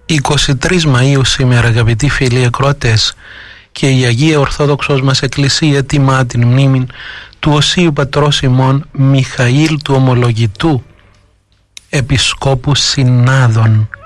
23 Μαΐου σήμερα, αγαπητοί φίλοι ακροατές, και η Αγία Ορθόδοξος μας Εκκλησία τιμά την μνήμη του Οσίου Πατρός ημών Μιχαήλ του Ομολογητού, Επισκόπου Συνάδων.